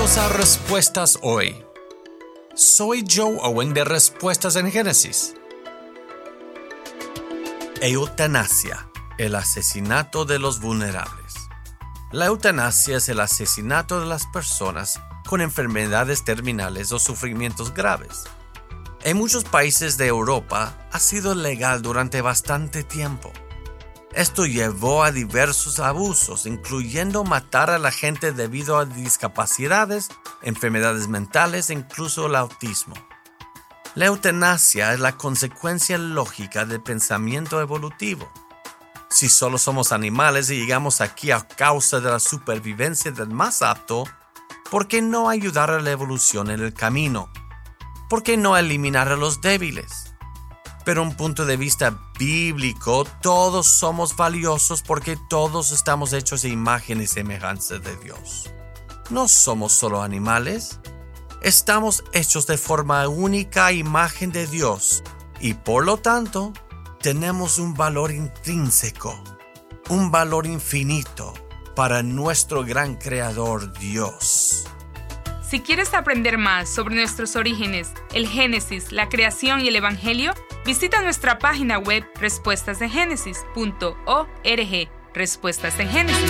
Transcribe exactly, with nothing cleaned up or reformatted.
Bienvenidos a Respuestas Hoy. Soy Joe Owen de Respuestas en Génesis. Eutanasia, el asesinato de los vulnerables. La eutanasia es el asesinato de las personas con enfermedades terminales o sufrimientos graves. En muchos países de Europa ha sido legal durante bastante tiempo. Esto llevó a diversos abusos, incluyendo matar a la gente debido a discapacidades, enfermedades mentales e incluso el autismo. La eutanasia es la consecuencia lógica del pensamiento evolutivo. Si solo somos animales y llegamos aquí a causa de la supervivencia del más apto, ¿por qué no ayudar a la evolución en el camino? ¿Por qué no eliminar a los débiles? Pero un punto de vista bíblico, todos somos valiosos porque todos estamos hechos de imagen y semejanza de Dios. No somos solo animales. Estamos hechos de forma única a imagen de Dios y por lo tanto tenemos un valor intrínseco, un valor infinito para nuestro gran creador Dios. Si quieres aprender más sobre nuestros orígenes, el Génesis, la creación y el Evangelio, visita nuestra página web respuestas en génesis punto org. Respuestas en Génesis.